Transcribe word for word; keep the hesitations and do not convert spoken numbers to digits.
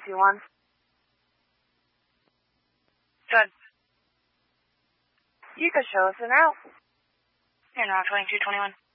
two one. Good. You could show us an out. Here now, twenty-two twenty-one.